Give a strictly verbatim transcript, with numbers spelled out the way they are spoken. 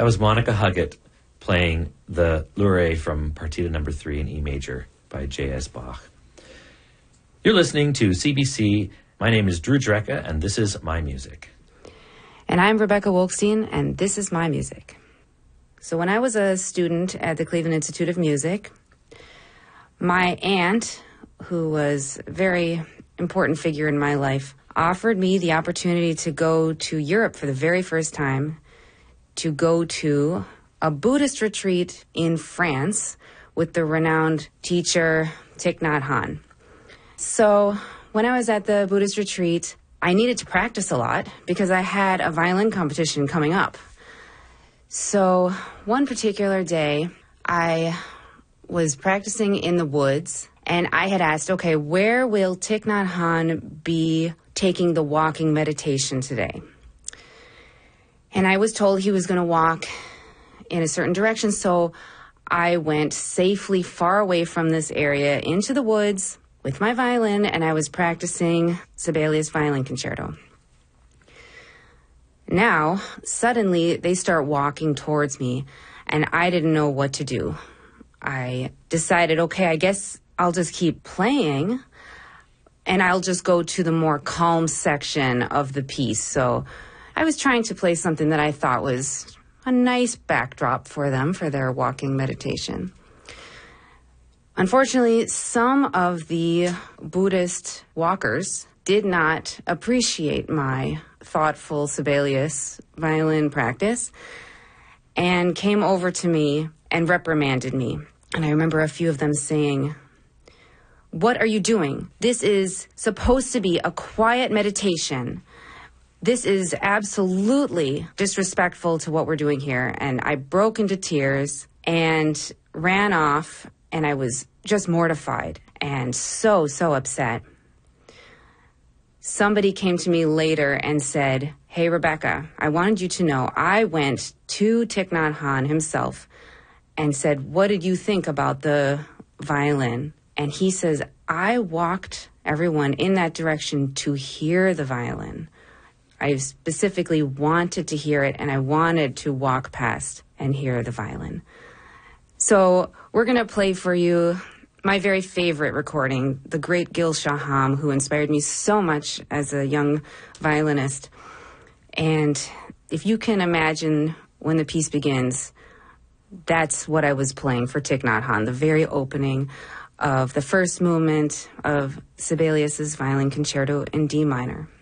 That was Monica Huggett playing the Lure from Partita number three in E major by J S Bach. You're listening to C B C. My name is Drew Drecka, and this is My Music. And I'm Rebecca Wolkstein, and this is My Music. So when I was a student at the Cleveland Institute of Music, my aunt, who was a very important figure in my life, offered me the opportunity to go to Europe for the very first time, to go to a Buddhist retreat in France with the renowned teacher Thich Nhat Hanh. So when I was at the Buddhist retreat, I needed to practice a lot because I had a violin competition coming up. So one particular day, I was practicing in the woods, and I had asked, okay, where will Thich Nhat Hanh be taking the walking meditation today? And I was told he was going to walk in a certain direction, so I went safely far away from this area into the woods with my violin, and I was practicing Sibelius Violin Concerto. Now, suddenly, they start walking towards me, and I didn't know what to do. I decided, okay, I guess I'll just keep playing, and I'll just go to the more calm section of the piece. So I was trying to play something that I thought was a nice backdrop for them for their walking meditation. Unfortunately, some of the Buddhist walkers did not appreciate my thoughtful Sibelius violin practice and came over to me and reprimanded me. And I remember a few of them saying, "What are you doing? This is supposed to be a quiet meditation. This is absolutely disrespectful to what we're doing here." And I broke into tears and ran off, and I was just mortified and so, so upset. Somebody came to me later and said, "Hey, Rebecca, I wanted you to know I went to Thich Nhat Hanh himself and said, what did you think about the violin?" And he says, "I walked everyone in that direction to hear the violin. I specifically wanted to hear it, and I wanted to walk past and hear the violin." So we're going to play for you my very favorite recording, the great Gil Shaham, who inspired me so much as a young violinist. And if you can imagine when the piece begins, that's what I was playing for Thich Nhat Hanh, the very opening of the first movement of Sibelius's Violin Concerto in D minor.